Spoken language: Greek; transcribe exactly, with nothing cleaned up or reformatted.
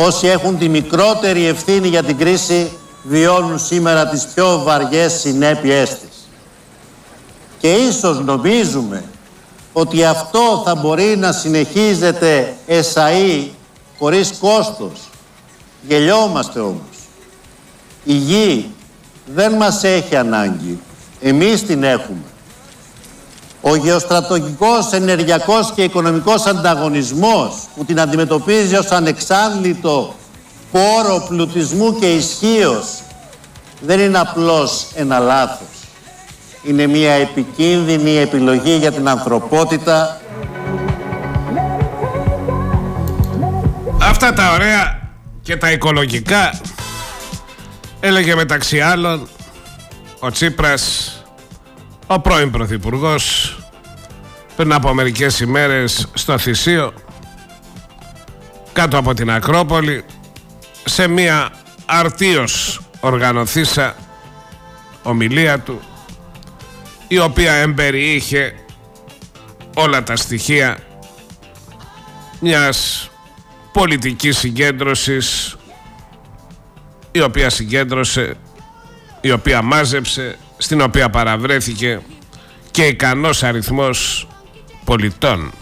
Όσοι έχουν τη μικρότερη ευθύνη για την κρίση βιώνουν σήμερα τις πιο βαριές συνέπειές της. Και ίσως νομίζουμε ότι αυτό θα μπορεί να συνεχίζεται εσαΐ χωρίς κόστος. Γελιόμαστε όμως. Η γη δεν μας έχει ανάγκη. Εμείς την έχουμε. Ο γεωστρατηγικός, ενεργειακός και οικονομικός ανταγωνισμός που την αντιμετωπίζει ως ανεξάντλητο πόρο πλουτισμού και ισχύος δεν είναι απλώς ένα λάθος. Είναι μια επικίνδυνη επιλογή για την ανθρωπότητα. Αυτά τα ωραία και τα οικολογικά έλεγε μεταξύ άλλων ο Τσίπρας, ο πρώην πρωθυπουργός, πριν από μερικές ημέρες στο Θησίο, κάτω από την Ακρόπολη, σε μια αρτίως οργανωθήσα ομιλία του, η οποία εμπεριείχε όλα τα στοιχεία μιας πολιτικής συγκέντρωσης, η οποία συγκέντρωσε, η οποία μάζεψε, στην οποία παραβρέθηκε και ικανός αριθμός πολιτών.